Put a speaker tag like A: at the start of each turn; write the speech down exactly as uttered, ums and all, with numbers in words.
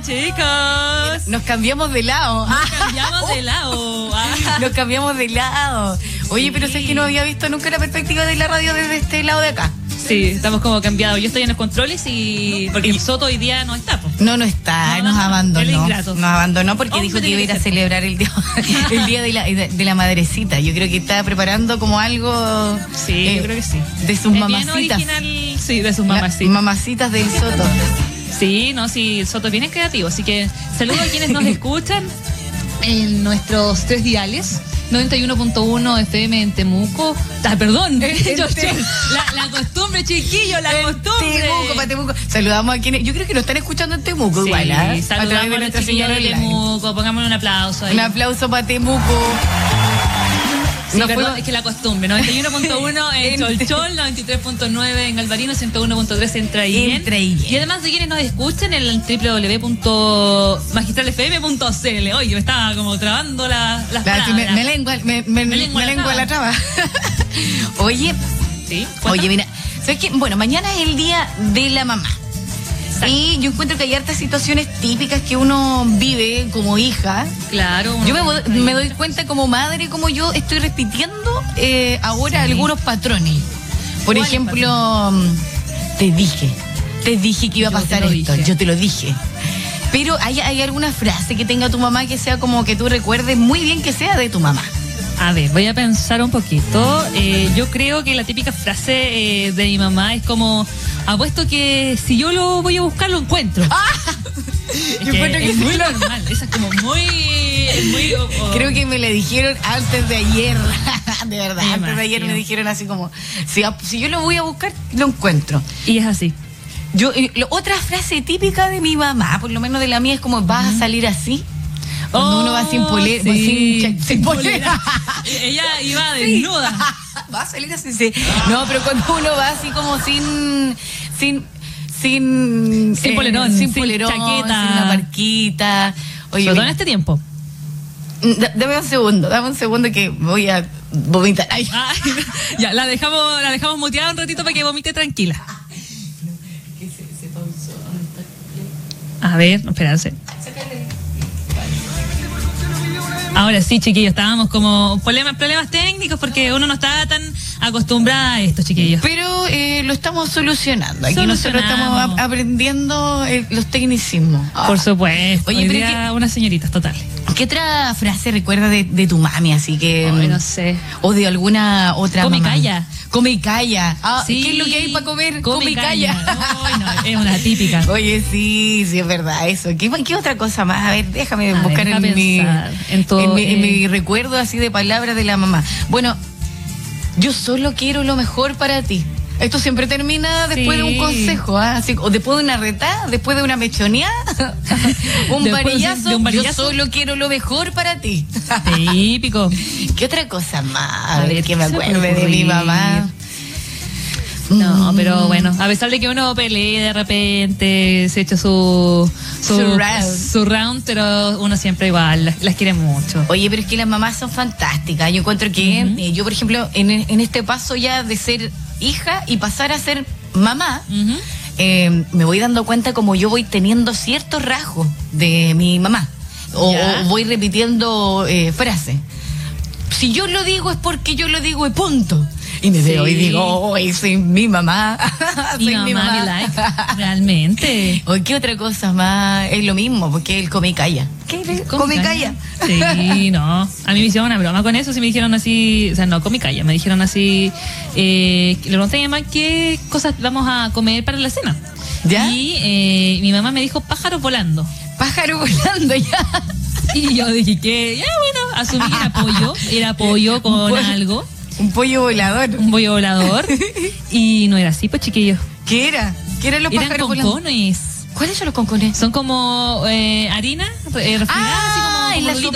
A: están, chicos?
B: Nos cambiamos de lado.
A: Nos cambiamos de lado. Ah.
B: Nos cambiamos de lado. Oye, sí. Pero sé que no había visto nunca la perspectiva de la radio desde este lado de acá.
A: Sí, estamos como cambiados. Yo estoy en los controles y... Porque el Soto hoy día no está. Pues.
B: No, no está, no, nos no, abandonó. Nos abandonó porque Hombre, dijo que iba a ir a celebrar el día, el día de, la, de, de la madrecita. Yo creo que estaba preparando como algo...
A: Sí, eh, yo creo que sí.
B: De sus es mamacitas.
A: Original, sí, de sus mamacitas.
B: La, mamacitas del Soto.
A: Sí, no, sí, el Soto es bien creativo. Así que saludos a quienes nos escuchan en nuestros tres diales. noventa y uno punto uno F M en Temuco. Ah, perdón. Yo, yo, la, la costumbre, chiquillo, la en costumbre.
B: Temuco, para Temuco. Saludamos a quienes. Yo creo que nos están escuchando en Temuco,
A: sí,
B: igual. ¿eh?
A: Saludamos a, a los chiquillos de Temuco. Pongámosle un aplauso ahí.
B: Un aplauso para Temuco.
A: Sí, no perdón, fue... es que la costumbre. noventa y uno punto uno en Cholchol, noventa y tres punto nueve en Galvarino, ciento uno punto tres en Traillén. Y además de quienes nos escuchen en el doble u doble u doble u punto magistral f m punto c l. Oye, me estaba como trabando la, las
B: la, palabras. Me, me lengua, me, me, me lengua, me la, lengua la traba. Oye,
A: ¿sí?
B: Oye, mira, ¿sabes qué? Bueno, mañana es el día de la mamá. Y yo encuentro que hay hartas situaciones típicas que uno vive como hija.
A: Claro.
B: Yo me, me doy cuenta como madre, como yo estoy repitiendo eh, ahora sí. algunos patrones. Por ejemplo, patrón? te dije, te dije que iba a pasar esto, dije. yo te lo dije. Pero hay, hay alguna frase que tenga tu mamá que sea como que tú recuerdes muy bien que sea de tu mamá.
A: A ver, voy a pensar un poquito. Eh, yo creo que la típica frase eh, de mi mamá es como, apuesto que si yo lo voy a buscar, lo encuentro. ¡Ah! Es,
B: yo
A: que
B: que
A: es muy lo... normal, esa es como muy... muy oh, oh.
B: Creo que me la dijeron antes de ayer, de verdad, me antes imagino. de ayer me dijeron así como, si, si yo lo voy a buscar, lo encuentro.
A: Y es así.
B: Yo eh, lo, Otra frase típica de mi mamá, por lo menos de la mía, es como, ¿vas uh-huh. a salir así? Cuando oh, uno va sin polera,
A: sí,
B: sin, sin polera.
A: Ella iba desnuda.
B: Sí. Va a salir así, sí. No, pero cuando uno va así como sin, sin, sin,
A: sin
B: eh,
A: polerón,
B: sin,
A: sin
B: polerón,
A: chaqueta,
B: sin una marquita.
A: Oye, sobre todo en este tiempo.
B: D- dame un segundo, dame un segundo que voy a vomitar. Ay.
A: Ay, ya, la dejamos, la dejamos muteada un ratito para que vomite tranquila. A ver, espérense. Ahora sí, chiquillos, estábamos como problemas, problemas técnicos porque uno no estaba tan acostumbrada a esto, chiquillos.
B: Pero eh, lo estamos solucionando. Aquí nosotros estamos a- aprendiendo eh, los tecnicismos.
A: Oh. Por supuesto.
B: Oye,
A: Hoy
B: pero
A: día
B: que,
A: unas señoritas, total.
B: ¿Qué otra frase recuerdas de, de tu mami? Así que.
A: Ay, no sé.
B: O de alguna otra
A: Come
B: mamá.
A: y calla.
B: Come y calla. Ah,
A: sí.
B: ¿Qué es lo que hay para comer?
A: Come, Come y calla. calla. Ay, no, es una típica.
B: Oye, sí, sí, es verdad eso. ¿Qué, qué otra cosa más? A ver, déjame a buscar
A: ver,
B: en, mi,
A: en, todo,
B: en, mi,
A: eh...
B: en mi recuerdo así de palabras de la mamá. Bueno, yo solo quiero lo mejor para ti. Esto siempre termina después sí. de un consejo, ¿eh? Así, o después de una retada, después de una mechoneada, un varillazo, de un varillazo. Yo solo quiero lo mejor para ti.
A: Típico.
B: ¿Qué otra cosa más? A ver, que me acuerde de mi mamá.
A: No, pero bueno, a pesar de que uno pelee de repente, se echa su su,
B: su, round.
A: su round, pero uno siempre igual, las, las quiere mucho.
B: Oye, pero es que las mamás son fantásticas. Yo encuentro que uh-huh. eh, yo, por ejemplo, en, en este paso ya de ser hija y pasar a ser mamá, uh-huh. eh, me voy dando cuenta como yo voy teniendo ciertos rasgos de mi mamá. O, o voy repitiendo eh, frases. Si yo lo digo es porque yo lo digo y punto. Y me sí. veo y digo, oh, soy mi mamá. soy
A: mi mamá,
B: mi mamá.
A: Like, realmente.
B: O qué otra cosa más, es lo mismo, porque él come y calla. ¿Qué? ¿Come y calla?
A: Sí, no. A mí me hicieron una broma con eso, si me dijeron así, o sea, no, come y calla, me dijeron así, eh, le pregunté a mi mamá qué cosas vamos a comer para la cena.
B: ¿Ya?
A: Y eh, mi mamá me dijo pájaro volando.
B: Pájaro volando, ya.
A: Y yo dije que, ya bueno, asumí que era pollo, era pollo con
B: pollo.
A: algo.
B: Un pollo volador.
A: Un pollo volador. Y no era así, pues, chiquillos.
B: ¿Qué era? ¿Qué eran los
A: eran
B: pájaros
A: concones.
B: Volando? ¿Cuáles son los concones?
A: Son como eh, harina eh, refrigerada,
B: ah,
A: así como, como
B: en la